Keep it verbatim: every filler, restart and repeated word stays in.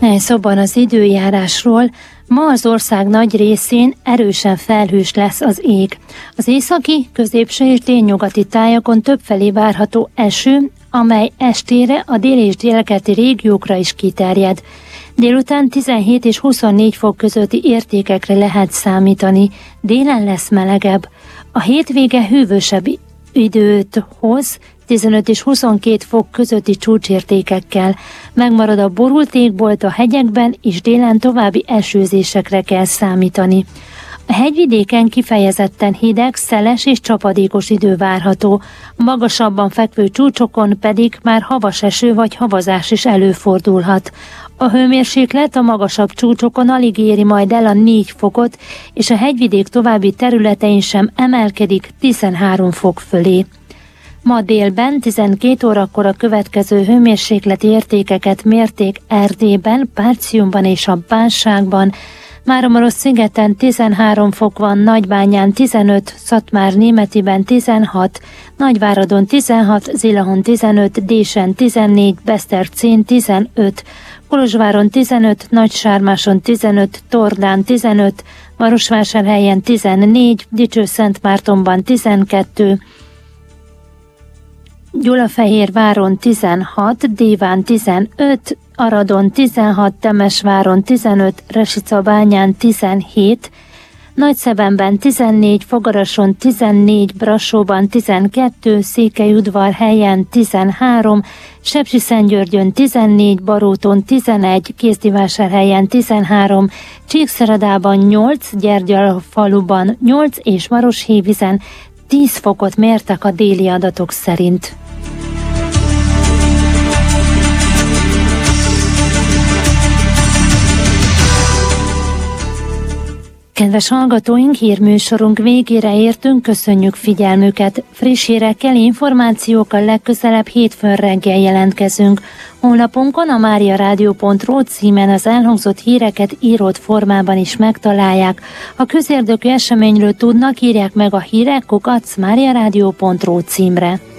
Néhány szóban az időjárásról. Ma az ország nagy részén erősen felhős lesz az ég. Az északi, középső és délnyugati tájakon többfelé várható eső, amely estére a dél- és délkeleti régiókra is kiterjed. Délután tizenhét és huszonnégy fok közötti értékekre lehet számítani, délen lesz melegebb. A hétvége hűvösebb időt hoz, tizenöt és huszonkét fok közötti csúcsértékekkel. Megmarad a borult égbolt a hegyekben, és délen további esőzésekre kell számítani. A hegyvidéken kifejezetten hideg, szeles és csapadékos idő várható, magasabban fekvő csúcsokon pedig már havas eső vagy havazás is előfordulhat. A hőmérséklet a magasabb csúcsokon alig éri majd el a négy fokot, és a hegyvidék további területein sem emelkedik tizenhárom fok fölé. Ma délben tizenkét órakor a következő hőmérsékleti értékeket mérték Erdélyben, Párciumban és a Bánságban. Máramarosszigeten tizenhárom fok van, Nagybányán tizenöt, Szatmár-Németiben tizenhat, Nagyváradon tizenhat, Zilahon tizenöt, Désen tizennégy, Besztercén tizenöt, Kolozsváron tizenöt, Nagysármáson tizenöt, Tordán tizenöt, Marosvásárhelyen tizennégy, Dicsőszentmártonban tizenkettő, Gyulafehérváron tizenhat, Déván tizenöt, Aradon tizenhat, Temesváron tizenöt, Resicabányán tizenhét, Nagyszebenben tizennégy, Fogarason tizennégy, Brassóban tizenkettő, Székelyudvarhelyen tizenhárom, Sepsiszentgyörgyön tizennégy, Baróton tizenegy, Kézdivásárhelyen tizenhárom, Csíkszeredában nyolc, Gyergyalfaluban nyolc és Maroshévízen tíz fokot mértek a déli adatok szerint. Kedves hallgatóink, hírműsorunk végére értünk, köszönjük figyelmüket. Friss hírekkel, információkkal legközelebb hétfőn reggel jelentkezünk. Honlapunkon a mariaradio pont ru címen az elhangzott híreket írott formában is megtalálják. Ha közérdekű eseményről tudnak, írják meg a hírek kukac mariaradio pont ru címre.